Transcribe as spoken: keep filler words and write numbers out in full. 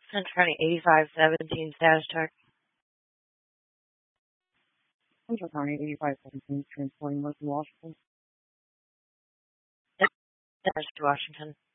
Central County eighty-five seventeen status check. Central County eighty-five seventeen transporting North Washington. Yep. Status to Washington.